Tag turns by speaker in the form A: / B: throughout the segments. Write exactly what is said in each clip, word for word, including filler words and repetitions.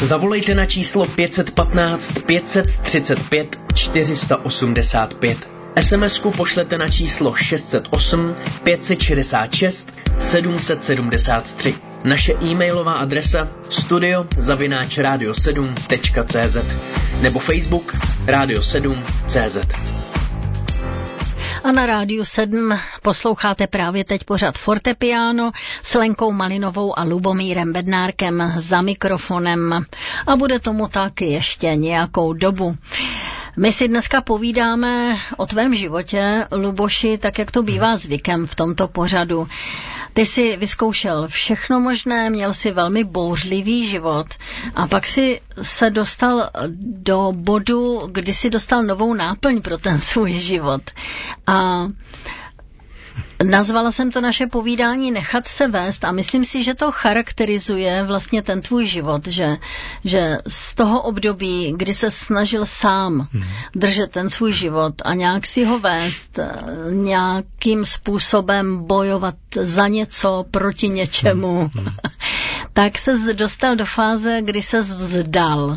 A: Zavolejte na číslo pět jedna pět pět tři pět čtyři osm pět. es em esku pošlete na číslo šest set osm pět set šedesát šest sedm set sedmdesát tři. Naše e-mailová adresa studio zavináč radio sedm tečka cé zet nebo Facebook Radio sedm tečka cé zet.
B: A na Rádiu sedm posloucháte právě teď pořad Fortepiano s Lenkou Malinovou a Lubomírem Bednárkem za mikrofonem. A bude tomu tak ještě nějakou dobu. My si dneska povídáme o tvém životě, Luboši, tak jak to bývá zvykem v tomto pořadu. Ty jsi vyzkoušel všechno možné, měl si velmi bouřlivý život a pak si se dostal do bodu, kdy si dostal novou náplň pro ten svůj život. A nazvala jsem to naše povídání Nechat se vést a myslím si, že to charakterizuje vlastně ten tvůj život, že, že z toho období, kdy se snažil sám držet ten svůj život a nějak si ho vést, nějakým způsobem bojovat za něco, proti něčemu, tak se dostal do fáze, kdy se vzdal.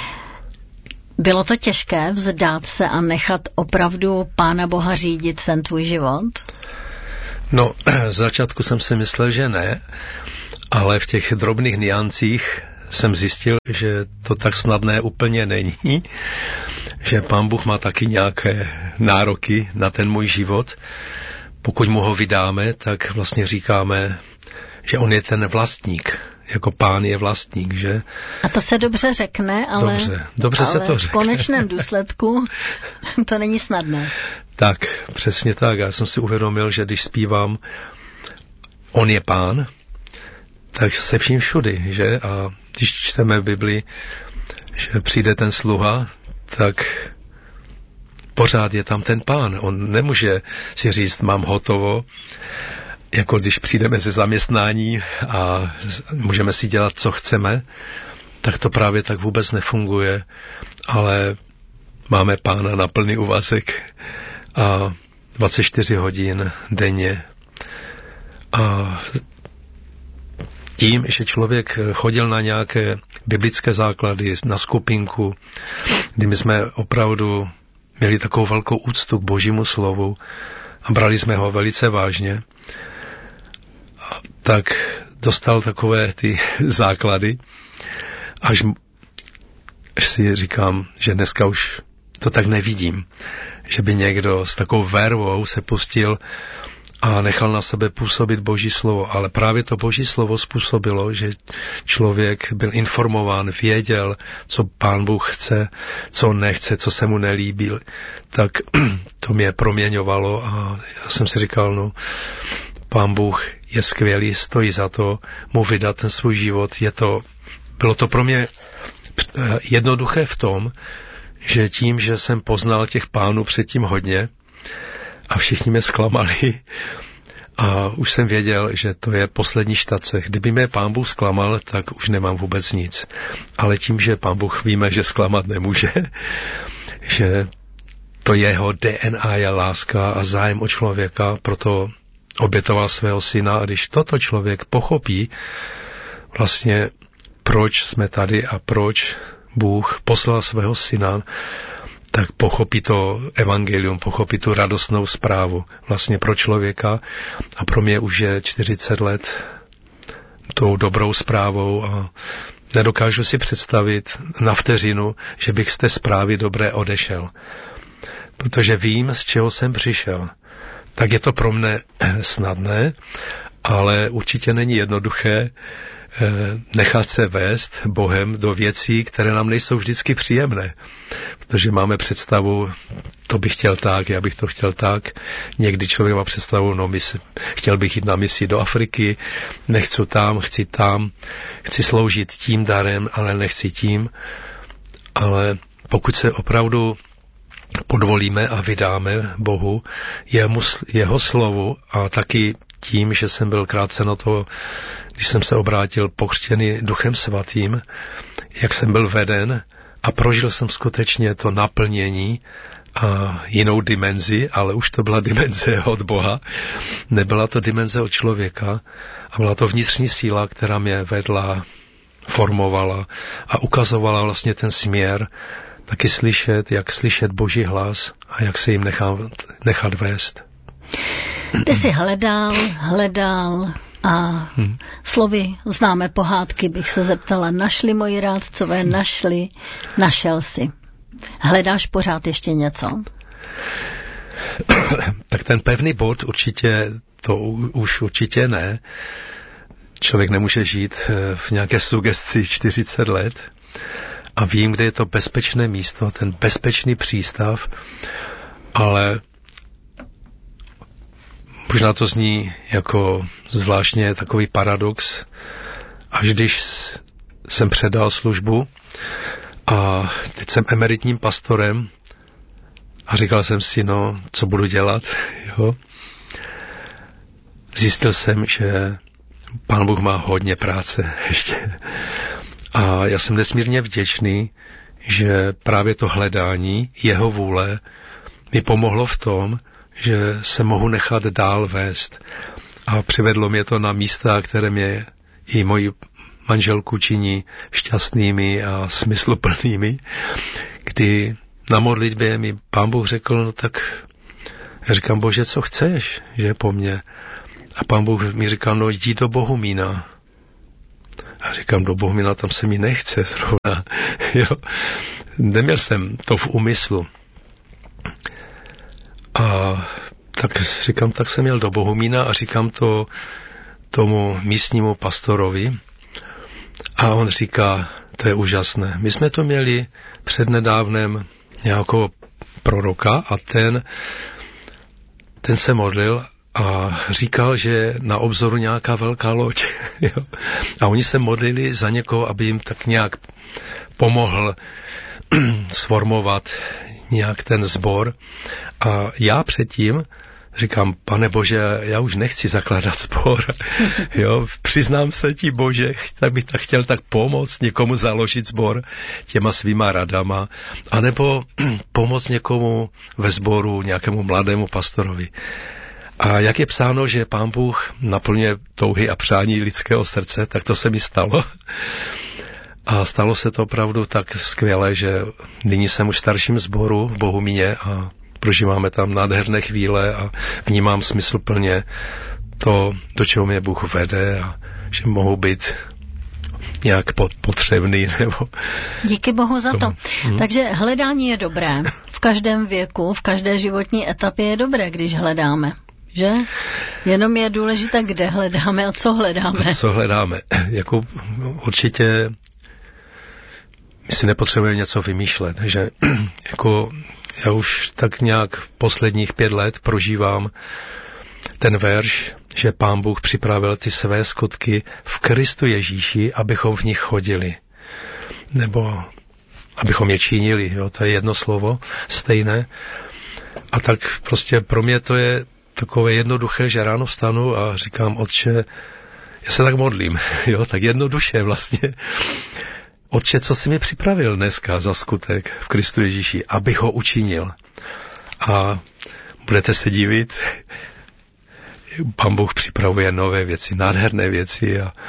B: Bylo to těžké vzdát se a nechat opravdu Pána Boha řídit ten tvůj život?
C: No, z začátku jsem si myslel, že ne, ale v těch drobných niancích jsem zjistil, že to tak snadné úplně není, že Pán Bůh má taky nějaké nároky na ten můj život. Pokud mu ho vydáme, tak vlastně říkáme, že on je ten vlastník, jako Pán je vlastník, že?
B: A to se dobře řekne, ale,
C: dobře, dobře
B: ale
C: se to řekne.
B: V konečném důsledku to není snadné.
C: Tak, přesně tak. Já jsem si uvědomil, že když zpívám On je Pán, tak se vším všudy, že? A když čteme Bibli, že přijde ten sluha, tak pořád je tam ten Pán. On nemůže si říct, mám hotovo, jako když přijdeme ze zaměstnání a můžeme si dělat, co chceme, tak to právě tak vůbec nefunguje, ale máme Pána na plný úvazek a dvacet čtyři hodin denně. A tím, že člověk chodil na nějaké biblické základy, na skupinku, kdy my jsme opravdu měli takovou velkou úctu k Božímu slovu a brali jsme ho velice vážně, tak dostal takové ty základy, až, až si říkám, že dneska už to tak nevidím, že by někdo s takovou vervou se pustil a nechal na sebe působit Boží slovo. Ale právě to Boží slovo způsobilo, že člověk byl informován, věděl, co Pán Bůh chce, co nechce, co se mu nelíbí. Tak to mě proměňovalo a já jsem si říkal, no, Pán Bůh je skvělý, stojí za to mu vydat ten svůj život. Je to, bylo to pro mě jednoduché v tom, že tím, že jsem poznal těch pánů předtím hodně a všichni mě zklamali a už jsem věděl, že to je poslední štace. Kdyby mě Pán Bůh zklamal, tak už nemám vůbec nic. Ale tím, že Pán Bůh víme, že zklamat nemůže, že to jeho D N A je láska a zájem o člověka, proto obětoval svého syna a když toto člověk pochopí vlastně, proč jsme tady a proč Bůh poslal svého syna, tak pochopí to evangelium, pochopí tu radostnou zprávu vlastně pro člověka a pro mě už je čtyřicet let tou dobrou zprávou a nedokážu si představit na vteřinu, že bych z té zprávy dobré odešel. Protože vím, z čeho jsem přišel. Tak je to pro mne snadné, ale určitě není jednoduché nechat se vést Bohem do věcí, které nám nejsou vždycky příjemné. Protože máme představu, to bych chtěl tak, já bych to chtěl tak. Někdy člověk má představu, no misi, chtěl bych jít na misi do Afriky, nechci tam, chci tam, chci sloužit tím darem, ale nechci tím. Ale pokud se opravdu podvolíme a vydáme Bohu, jemu, jeho slovu a taky tím, že jsem byl krátce na to, když jsem se obrátil pokřtěný Duchem Svatým, jak jsem byl veden a prožil jsem skutečně to naplnění a jinou dimenzi, ale už to byla dimenze od Boha, nebyla to dimenze od člověka a byla to vnitřní síla, která mě vedla formovala a ukazovala vlastně ten směr, taky slyšet, jak slyšet Boží hlas a jak se jim nechat, nechat vést.
B: Ty jsi hledal, hledal a hmm. slovy známé pohádky bych se zeptala, našli moji rádcové, našli, našel si. Hledáš pořád ještě něco?
C: Tak ten pevný bod určitě, to už určitě ne. Člověk nemůže žít v nějaké sugesti čtyřicet let a vím, kde je to bezpečné místo, ten bezpečný přístav, ale možná to zní jako zvláštně takový paradox, až když jsem předal službu a teď jsem emeritním pastorem a říkal jsem si, no, co budu dělat, jo. Zjistil jsem, že Pán Bůh má hodně práce ještě. A já jsem nesmírně vděčný, že právě to hledání jeho vůle mi pomohlo v tom, že se mohu nechat dál vést. A přivedlo mě to na místa, které mě i moji manželku činí šťastnými a smysluplnými, kdy na modlitbě mi Pán Bůh řekl, no tak já říkám, Bože, co chceš, že po mně? A Pán Bůh mi říkal, no jdi do Bohumína. A říkám, do Bohumína, tam se mi nechce zrovna. Jo. Neměl jsem to v úmyslu. A tak říkám, tak jsem jel do Bohumína a říkám to tomu místnímu pastorovi. A on říká, to je úžasné. My jsme to měli přednedávnem nějakého proroka a ten, ten se modlil a říkal, že na obzoru nějaká velká loď. Jo. A oni se modlili za někoho, aby jim tak nějak pomohl sformovat nějak ten sbor. A já předtím říkám, Pane Bože, já už nechci zakládat sbor. Jo, přiznám se ti, Bože, tak bych tak chtěl tak pomoct někomu založit sbor těma svýma radama, anebo pomoct někomu ve sboru, nějakému mladému pastorovi. A jak je psáno, že Pán Bůh naplňuje touhy a přání lidského srdce, tak to se mi stalo. A stalo se to opravdu tak skvěle, že nyní jsem už v starším sboru v Bohumíně a prožíváme tam nádherné chvíle a vnímám smysluplně to, do čeho mě Bůh vede a že mohu být nějak potřebný. Nebo
B: díky Bohu za
C: tomu.
B: to. Hmm. Takže hledání je dobré. V každém věku, v každé životní etapě je dobré, když hledáme. Že? Jenom je důležité, kde hledáme a co hledáme.
C: Co hledáme. Jako určitě my si nepotřebujeme něco vymýšlet. Že jako já už tak nějak posledních pět let prožívám ten verš, že Pán Bůh připravil ty své skutky v Kristu Ježíši, abychom v nich chodili. Nebo abychom je činili. Jo? To je jedno slovo, stejné. A tak prostě pro mě to je takové jednoduché, že ráno vstanu a říkám, Otče, já se tak modlím, jo, tak jednoduše vlastně. Otče, co jsi mi připravil dneska za skutek v Kristu Ježíši, abych ho učinil. A budete se divit, Pán Bůh připravuje nové věci, nádherné věci a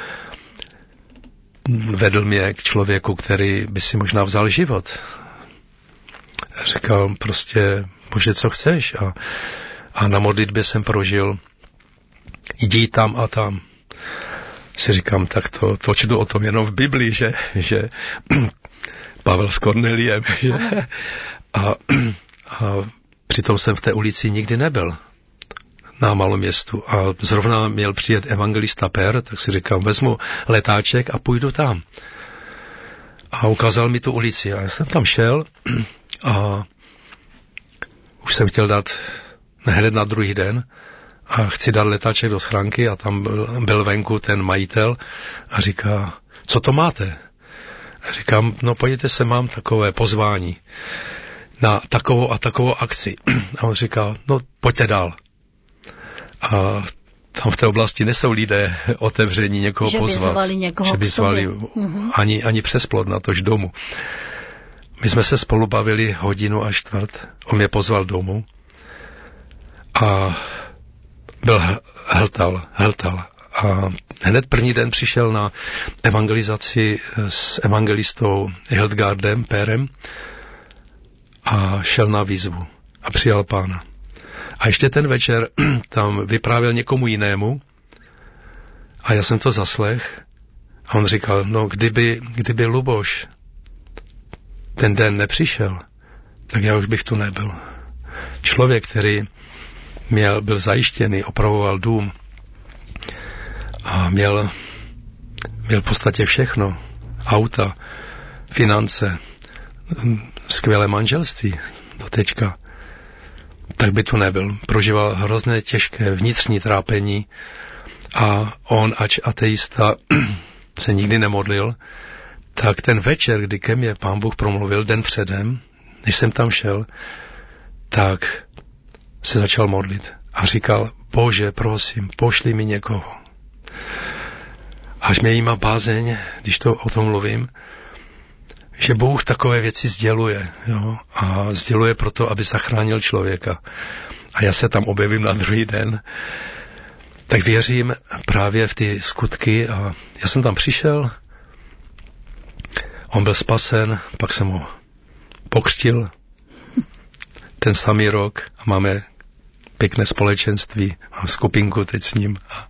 C: vedl mě k člověku, který by si možná vzal život. A říkal prostě, Bože, co chceš? A, a na modlitbě jsem prožil, jdi tam a tam. Si říkám, tak to, to čtu o tom jenom v Biblii, že, že Pavel s Korneliem, že? A, a přitom jsem v té ulici nikdy nebyl na malém městu a zrovna měl přijet evangelista Per, tak si říkám, vezmu letáček a půjdu tam. A ukázal mi tu ulici a já jsem tam šel a už jsem chtěl dát hned na druhý den a chci dát letáček do schránky a tam byl, byl venku ten majitel a říká, co to máte? A říkám, no pojďte se, mám takové pozvání na takovou a takovou akci. A on říká, no pojďte dál. A tam v té oblasti nejsou lidé otevření někoho
B: že
C: pozvat.
B: By zvali někoho
C: že by zvali
B: uh-huh.
C: ani, ani přes plot, natož domů. My jsme se spolu bavili hodinu a čtvrt. On mě pozval domů a byl hltal, hltal. a hned první den přišel na evangelizaci s evangelistou Hildgardem Pérem a šel na výzvu a přijal Pána. A ještě ten večer tam vyprávěl někomu jinému a já jsem to zaslech a on říkal, no kdyby, kdyby Luboš ten den nepřišel, tak já už bych tu nebyl. Člověk, který měl, byl zajištěný, opravoval dům a měl, měl v podstatě všechno. Auta, finance, skvělé manželství do teďka, tak by tu nebyl. Prožíval hrozné těžké vnitřní trápení a on, ač ateista, se nikdy nemodlil, tak ten večer, kdy ke mně Pán Bůh promluvil den předem, než jsem tam šel, tak se začal modlit a říkal, Bože, prosím, pošli mi někoho. Až mě jíma bázeň, když to o tom mluvím, že Bůh takové věci sděluje, jo? A sděluje proto, aby zachránil člověka. A já se tam objevím na druhý den, tak věřím právě v ty skutky a já jsem tam přišel, on byl spasen, pak jsem ho pokřtil ten samý rok a máme pěkné společenství, mám skupinku teď s ním. A,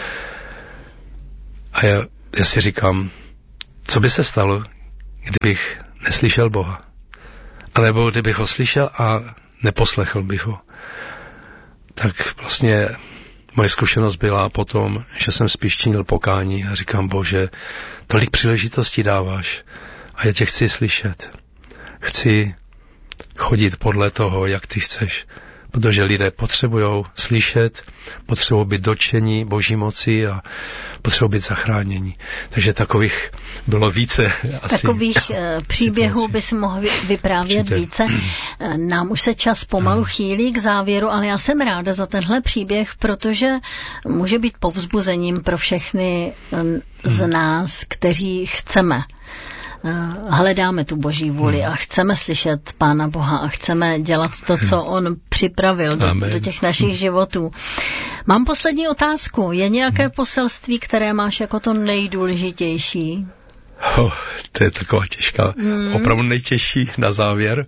C: a já, já si říkám, co by se stalo, kdybych neslyšel Boha. A nebo kdybych ho slyšel a neposlechl bych ho. Tak vlastně moje zkušenost byla potom, že jsem spíš činil pokání a říkám, Bože, tolik příležitostí dáváš a já tě chci slyšet. Chci chodit podle toho, jak ty chceš. Protože lidé potřebují slyšet, potřebují být dotčení Boží moci a potřebují být zachráněni. Takže takových bylo více.
B: Takových asi příběhů by si mohl vyprávět Určitě. více. Nám už se čas pomalu chýlí k závěru, ale já jsem ráda za tenhle příběh, protože může být povzbuzením pro všechny z nás, kteří chceme. Hledáme tu Boží vůli a chceme slyšet Pána Boha a chceme dělat to, co On připravil do, do těch našich životů. Mám poslední otázku. Je nějaké poselství, které máš jako to nejdůležitější?
C: Oh, to je taková těžká, hmm. opravdu nejtěžší na závěr.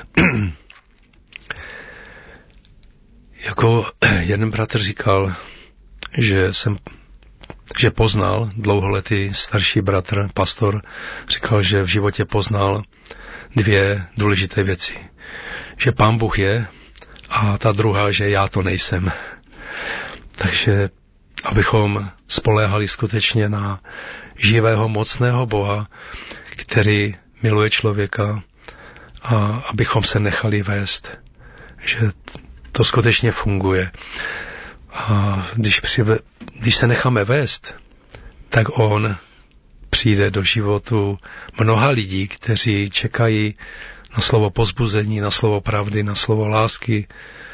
C: Jako jeden bratr říkal, že jsem že poznal, dlouholetý starší bratr, pastor, říkal, že v životě poznal dvě důležité věci. Že Pán Bůh je a ta druhá, že já to nejsem. Takže abychom spoléhali skutečně na živého, mocného Boha, který miluje člověka a abychom se nechali vést. Že to skutečně funguje. A když, přive, když se necháme vést, tak on přijde do životu mnoha lidí, kteří čekají na slovo povzbuzení, na slovo pravdy, na slovo lásky.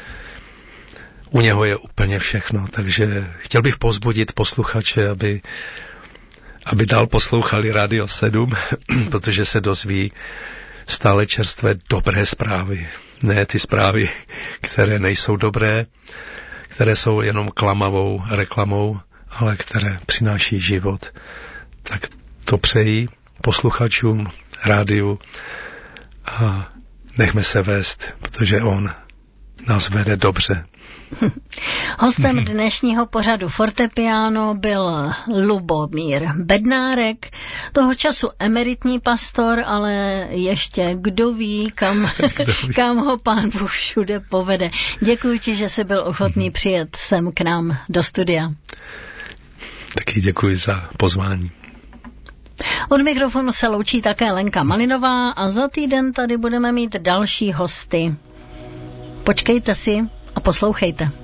C: U něho je úplně všechno, takže chtěl bych povzbudit posluchače, aby, aby dál poslouchali Radio sedm, protože se dozví stále čerstvé dobré zprávy. Ne ty zprávy, které nejsou dobré, které jsou jenom klamavou reklamou, ale které přináší život. Tak to přeji posluchačům rádiu a nechme se vést, protože on nás vede dobře.
B: Hostem dnešního pořadu Fortepiano byl Lubomír Bednárek, toho času emeritní pastor, ale ještě kdo ví, kam, kdo ví. kam ho Pán Bůh všude povede. Děkuji ti, že jsi byl ochotný přijet sem k nám do studia.
C: Taky děkuji za pozvání.
B: Od mikrofonu se loučí také Lenka Malinová a za týden tady budeme mít další hosty. Počkejte si a poslouchejte.